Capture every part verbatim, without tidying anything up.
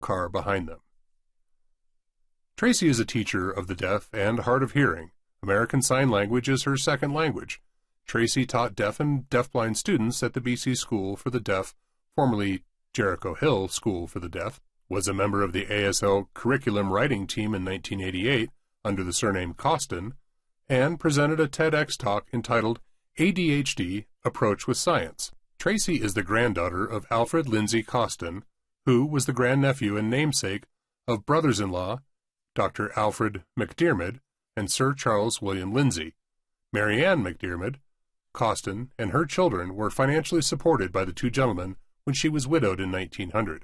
car behind them. Tracy is a teacher of the deaf and hard of hearing. American Sign Language is her second language. Tracy taught deaf and deafblind students at the B C School for the Deaf, formerly Jericho Hill School for the Deaf, was a member of the A S L curriculum writing team in nineteen eighty-eight under the surname Costin, and presented a TEDx talk entitled A D H D Approach with Science. Tracy is the granddaughter of Alfred Lindsay Costin, who was the grandnephew and namesake of brothers-in-law Doctor Alfred McDiarmid and Sir Charles William Lindsay. Mary Ann McDiarmid, Costin, and her children were financially supported by the two gentlemen when she was widowed in nineteen hundred.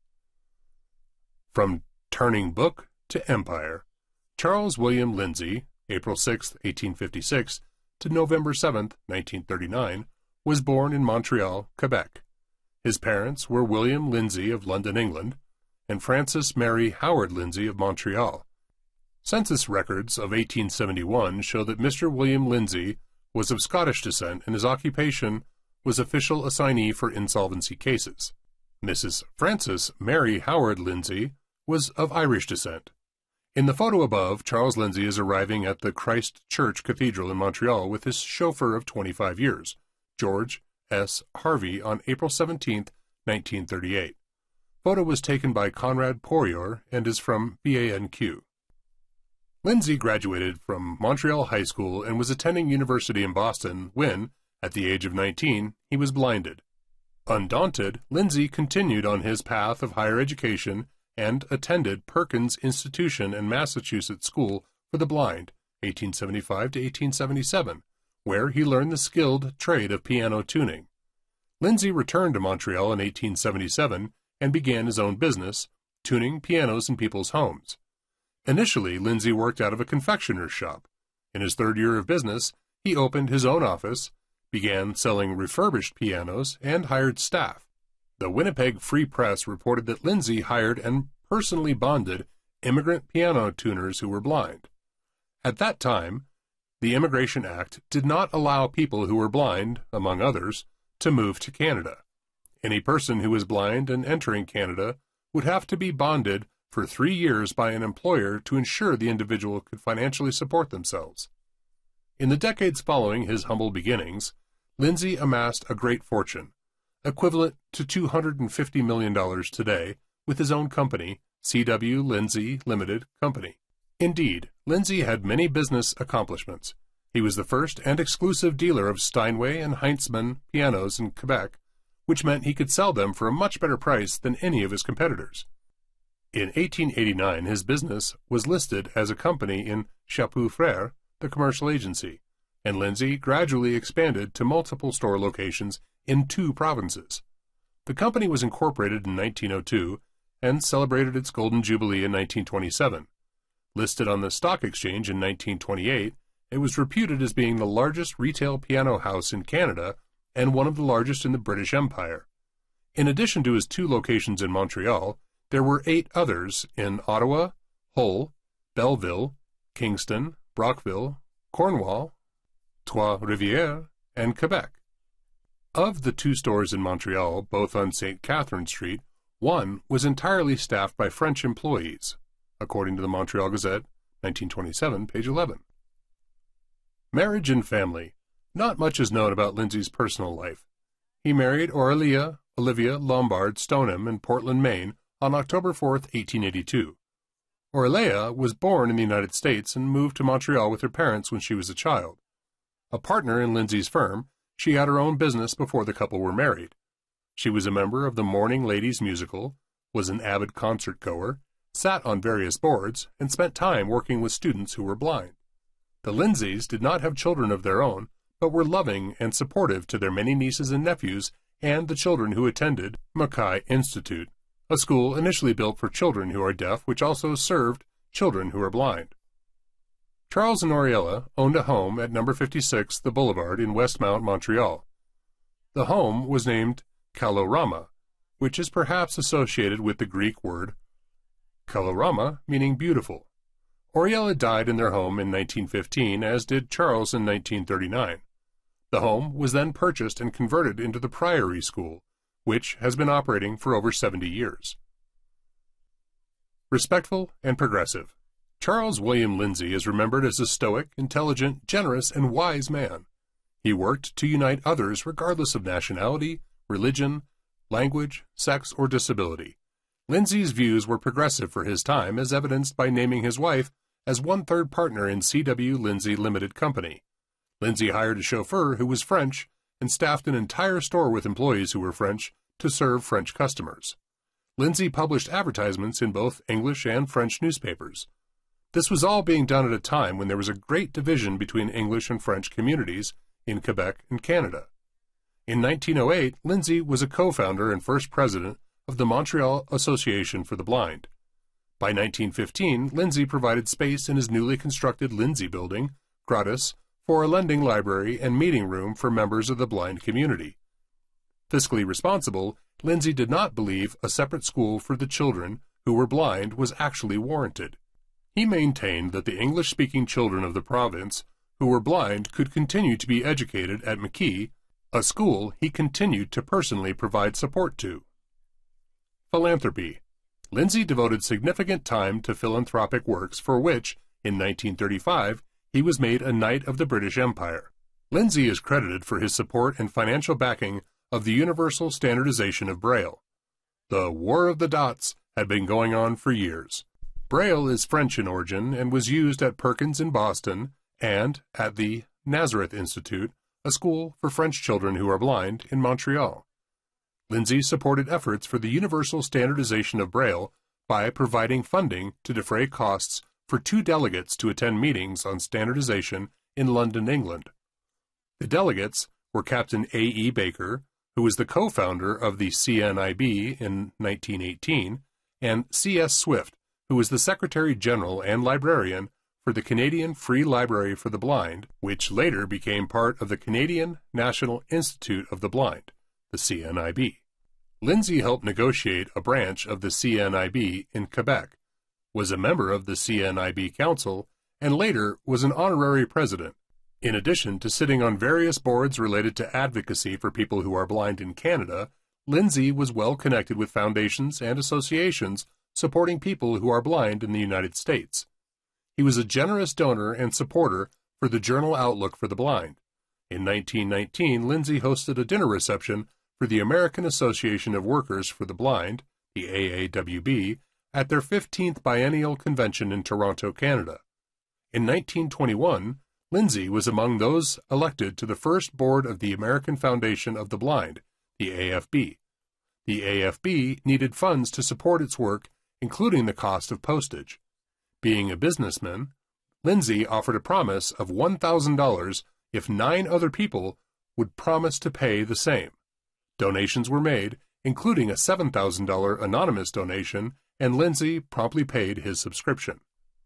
From turning book to empire, Charles William Lindsay, April sixth, eighteen fifty-six, to November seventh, nineteen thirty-nine, was born in Montreal, Quebec. His parents were William Lindsay of London, England, and Frances Mary Howard Lindsay of Montreal. Census records of eighteen seventy-one show that Mister William Lindsay was of Scottish descent and his occupation was official assignee for insolvency cases. Missus Frances Mary Howard Lindsay was of Irish descent. In the photo above, Charles Lindsay is arriving at the Christ Church Cathedral in Montreal with his chauffeur of twenty-five years, George S. Harvey, on April seventeenth, nineteen thirty-eight. Photo was taken by Conrad Poirier and is from B A N Q. Lindsay graduated from Montreal High School and was attending university in Boston when, at the age of nineteen, he was blinded. Undaunted, Lindsay continued on his path of higher education and attended Perkins Institution and Massachusetts School for the Blind, eighteen seventy-five to eighteen seventy-seven, where he learned the skilled trade of piano tuning. Lindsay returned to Montreal in eighteen seventy-seven and began his own business, tuning pianos in people's homes. Initially, Lindsay worked out of a confectioner's shop. In his third year of business, he opened his own office, began selling refurbished pianos, and hired staff. The Winnipeg Free Press reported that Lindsay hired and personally bonded immigrant piano tuners who were blind. At that time, the Immigration Act did not allow people who were blind, among others, to move to Canada. Any person who was blind and entering Canada would have to be bonded for three years by an employer to ensure the individual could financially support themselves. In the decades following his humble beginnings, Lindsay amassed a great fortune, equivalent to two hundred fifty million dollars today, with his own company, C W Lindsay Limited Company. Indeed, Lindsay had many business accomplishments. He was the first and exclusive dealer of Steinway and Heinzmann pianos in Quebec, which meant he could sell them for a much better price than any of his competitors. In eighteen eighty-nine, his business was listed as a company in Chaput Frères, the commercial agency, and Lindsay gradually expanded to multiple store locations in two provinces. The company was incorporated in nineteen oh two and celebrated its Golden Jubilee in nineteen twenty-seven. Listed on the stock exchange in nineteen twenty-eight, it was reputed as being the largest retail piano house in Canada and one of the largest in the British Empire. In addition to his two locations in Montreal, there were eight others in Ottawa, Hull, Belleville, Kingston, Brockville, Cornwall, Trois-Rivières, and Quebec. Of the two stores in Montreal, both on Saint Catherine Street, one was entirely staffed by French employees, according to the Montreal Gazette, nineteen twenty-seven, page eleven. Marriage and family. Not much is known about Lindsay's personal life. He married Aurelia Olivia Lombard Stoneham in Portland, Maine, on October fourth, eighteen eighty-two. Aurelia was born in the United States and moved to Montreal with her parents when she was a child. A partner in Lindsay's firm, she had her own business before the couple were married. She was a member of the Morning Ladies Musical, was an avid concert-goer, sat on various boards, and spent time working with students who were blind. The Lindsays did not have children of their own, but were loving and supportive to their many nieces and nephews and the children who attended Mackay Institute, a school initially built for children who are deaf which also served children who are blind. Charles and Aurelia owned a home at number fifty-six The Boulevard in Westmount, Montreal. The home was named Kalorama, which is perhaps associated with the Greek word Kalorama, meaning beautiful. Aurelia died in their home in nineteen fifteen, as did Charles in nineteen thirty-nine. The home was then purchased and converted into the Priory School, which has been operating for over seventy years. Respectful and progressive. Charles William Lindsay is remembered as a stoic, intelligent, generous, and wise man. He worked to unite others regardless of nationality, religion, language, sex, or disability. Lindsay's views were progressive for his time, as evidenced by naming his wife as one-third partner in C W Lindsay Limited Company. Lindsay hired a chauffeur who was French and staffed an entire store with employees who were French to serve French customers. Lindsay published advertisements in both English and French newspapers. This was all being done at a time when there was a great division between English and French communities in Quebec and Canada. In nineteen oh eight, Lindsay was a co-founder and first president of the Montreal Association for the Blind. By nineteen fifteen, Lindsay provided space in his newly constructed Lindsay Building, Gratis, for a lending library and meeting room for members of the blind community. Fiscally responsible, Lindsay did not believe a separate school for the children who were blind was actually warranted. He maintained that the English-speaking children of the province who were blind could continue to be educated at McKee, a school he continued to personally provide support to. Philanthropy. Lindsay devoted significant time to philanthropic works for which, in nineteen thirty-five, he was made a Knight of the British Empire. Lindsay is credited for his support and financial backing of the universal standardization of Braille. The War of the Dots had been going on for years. Braille is French in origin and was used at Perkins in Boston and at the Nazareth Institute, a school for French children who are blind, in Montreal. Lindsay supported efforts for the universal standardization of Braille by providing funding to defray costs for two delegates to attend meetings on standardization in London, England. The delegates were Captain A E Baker, who was the co-founder of the C N I B in nineteen eighteen, and C S Swift, who was the Secretary General and librarian for the Canadian Free Library for the Blind, which later became part of the Canadian National Institute of the Blind, the C N I B. Lindsay helped negotiate a branch of the C N I B in Quebec, was a member of the C N I B Council, and later was an honorary president. In addition to sitting on various boards related to advocacy for people who are blind in Canada, Lindsay was well connected with foundations and associations supporting people who are blind in the United States. He was a generous donor and supporter for the journal Outlook for the Blind. In nineteen nineteen, Lindsay hosted a dinner reception for the American Association of Workers for the Blind, the A A W B, at their fifteenth biennial convention in Toronto, Canada. In nineteen twenty-one, Lindsay was among those elected to the first board of the American Foundation of the Blind, the A F B. The A F B needed funds to support its work, including the cost of postage. Being a businessman, Lindsay offered a promise of one thousand dollars if nine other people would promise to pay the same. Donations were made, including a seven thousand dollars anonymous donation, and Lindsay promptly paid his subscription.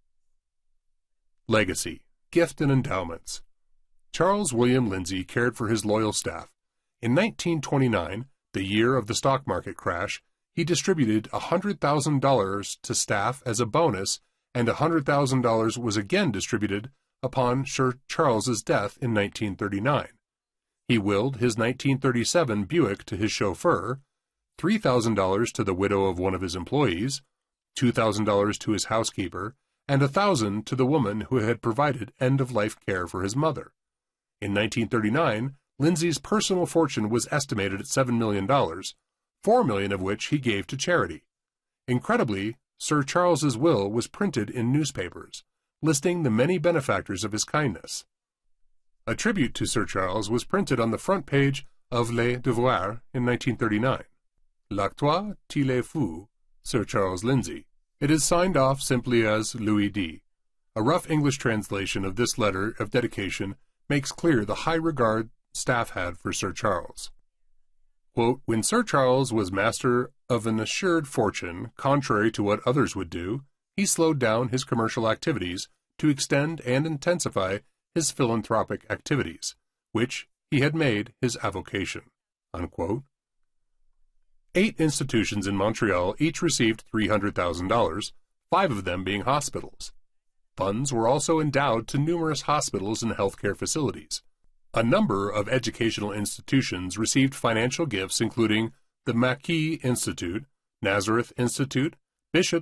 Legacy, gift, and endowments. Charles William Lindsay cared for his loyal staff. In nineteen twenty-nine, the year of the stock market crash, he distributed one hundred thousand dollars to staff as a bonus, and one hundred thousand dollars was again distributed upon Sir Charles's death in nineteen thirty-nine. He willed his nineteen thirty-seven Buick to his chauffeur, three thousand dollars to the widow of one of his employees, two thousand dollars to his housekeeper, and one thousand dollars to the woman who had provided end-of-life care for his mother. In nineteen thirty-nine, Lindsay's personal fortune was estimated at seven million dollars, four million dollars of which he gave to charity. Incredibly, Sir Charles's will was printed in newspapers, listing the many benefactors of his kindness. A tribute to Sir Charles was printed on the front page of Le Devoir in nineteen thirty-nine. L'actoire til est fou, Sir Charles Lindsay. It is signed off simply as Louis D. A rough English translation of this letter of dedication makes clear the high regard staff had for Sir Charles. Quote, "When Sir Charles was master of an assured fortune, contrary to what others would do, he slowed down his commercial activities to extend and intensify his philanthropic activities, which he had made his avocation." Unquote. Eight institutions in Montreal each received three hundred thousand dollars, five of them being hospitals. Funds were also endowed to numerous hospitals and healthcare facilities. A number of educational institutions received financial gifts, including the McKee Institute, Nazareth Institute, Bishop